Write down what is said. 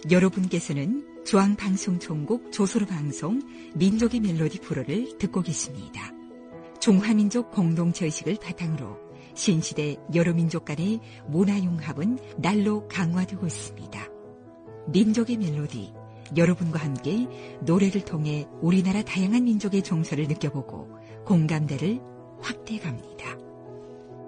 여러분께서는 중앙방송총국 조소르방송 민족의 멜로디 프로를 듣고 계십니다. 중화민족 공동체의식을 바탕으로 신시대 여러 민족 간의 문화융합은 날로 강화되고 있습니다. 민족의 멜로디, 여러분과 함께 노래를 통해 우리나라 다양한 민족의 정서를 느껴보고 공감대를 확대해갑니다.